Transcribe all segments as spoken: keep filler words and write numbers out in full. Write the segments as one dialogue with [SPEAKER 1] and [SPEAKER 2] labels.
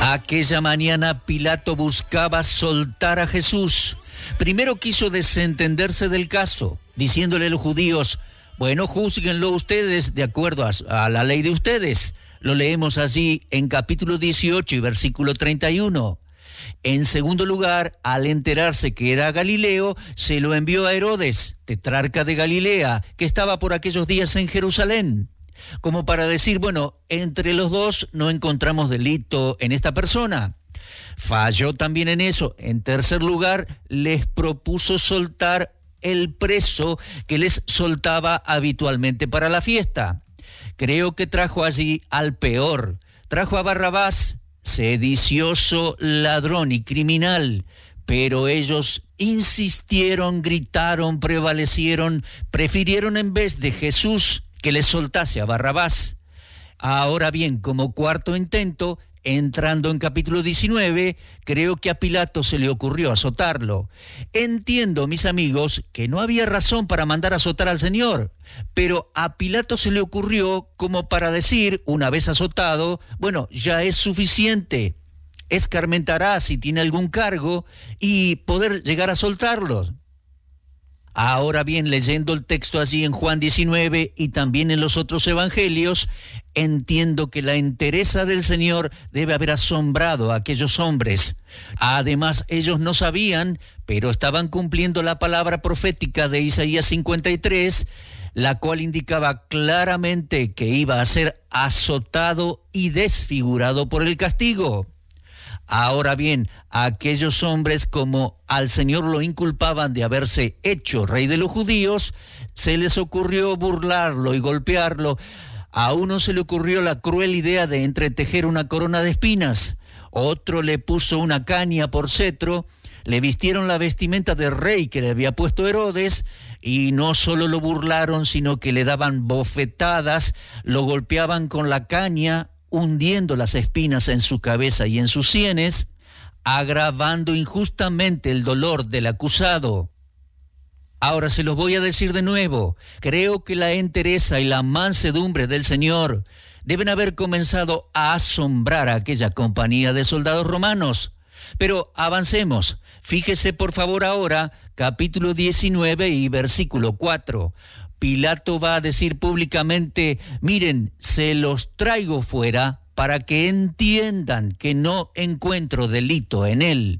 [SPEAKER 1] Aquella mañana Pilato buscaba soltar a Jesús. Primero quiso desentenderse del caso, diciéndole a los judíos: bueno, júzguenlo ustedes de acuerdo a, a la ley de ustedes. Lo leemos allí en capítulo dieciocho y versículo treinta y uno. En segundo lugar, al enterarse que era Galileo, se lo envió a Herodes, tetrarca de Galilea, que estaba por aquellos días en Jerusalén, como para decir, bueno, entre los dos no encontramos delito en esta persona. Falló también en eso. En tercer lugar, les propuso soltar el preso que les soltaba habitualmente para la fiesta. Creo que trajo allí al peor. Trajo a Barrabás, sedicioso, ladrón y criminal, pero ellos insistieron, gritaron, prevalecieron, prefirieron en vez de Jesús que les soltase a Barrabás. Ahora bien, como cuarto intento, entrando en capítulo diecinueve, creo que a Pilato se le ocurrió azotarlo. Entiendo, mis amigos, que no había razón para mandar a azotar al Señor, pero a Pilato se le ocurrió como para decir, una vez azotado, bueno, ya es suficiente, escarmentará si tiene algún cargo y poder llegar a soltarlos. Ahora bien, leyendo el texto allí en Juan diecinueve y también en los otros evangelios, entiendo que la entereza del Señor debe haber asombrado a aquellos hombres. Además, ellos no sabían, pero estaban cumpliendo la palabra profética de Isaías cincuenta y tres, la cual indicaba claramente que iba a ser azotado y desfigurado por el castigo. Ahora bien, a aquellos hombres, como al Señor lo inculpaban de haberse hecho rey de los judíos, se les ocurrió burlarlo y golpearlo. A uno se le ocurrió la cruel idea de entretejer una corona de espinas, otro le puso una caña por cetro, le vistieron la vestimenta de rey que le había puesto Herodes, y no solo lo burlaron, sino que le daban bofetadas, lo golpeaban con la caña, hundiendo las espinas en su cabeza y en sus sienes, agravando injustamente el dolor del acusado. Ahora se los voy a decir de nuevo, creo que la entereza y la mansedumbre del Señor deben haber comenzado a asombrar a aquella compañía de soldados romanos. Pero avancemos, fíjese por favor ahora, capítulo diecinueve y versículo cuatro. Pilato va a decir públicamente: miren, se los traigo fuera para que entiendan que no encuentro delito en él.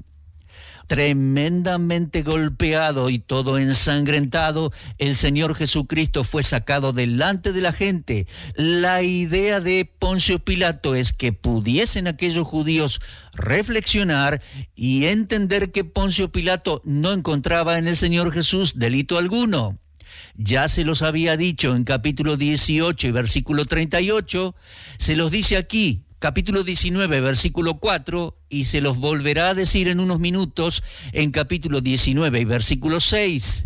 [SPEAKER 1] Tremendamente golpeado y todo ensangrentado, el Señor Jesucristo fue sacado delante de la gente. La idea de Poncio Pilato es que pudiesen aquellos judíos reflexionar y entender que Poncio Pilato no encontraba en el Señor Jesús delito alguno. Ya se los había dicho en capítulo dieciocho y versículo treinta y ocho, se los dice aquí, capítulo diecinueve, versículo cuatro, y se los volverá a decir en unos minutos en capítulo diecinueve y versículo seis.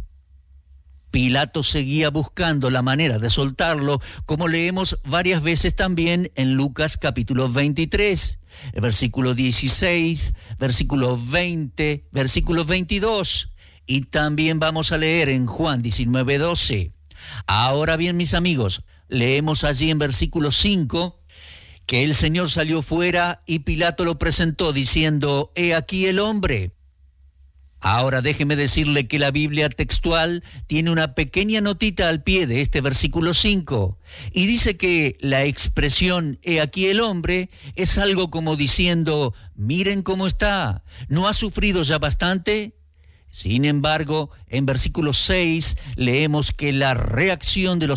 [SPEAKER 1] Pilato seguía buscando la manera de soltarlo, como leemos varias veces también en Lucas capítulo veintitrés, versículo dieciséis, versículo veinte, versículo veintidós. Y también vamos a leer en Juan diecinueve doce. Ahora bien, mis amigos, leemos allí en versículo cinco que el Señor salió fuera y Pilato lo presentó diciendo: he aquí el hombre. Ahora déjeme decirle que la Biblia textual tiene una pequeña notita al pie de este versículo cinco y dice que la expresión he aquí el hombre es algo como diciendo: miren cómo está, ¿no ha sufrido ya bastante? Sin embargo, en versículo seis leemos que la reacción de los